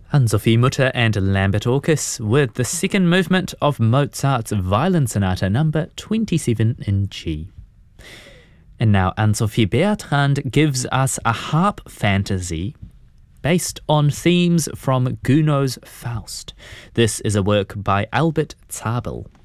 Anne-Sophie Mutter and Lambert Orkus with the second movement of Mozart's Violin Sonata number 27 in G. And now Anne-Sophie Bertrand gives us a harp fantasy based on themes from Gounod's Faust. This is a work by Albert Zabel.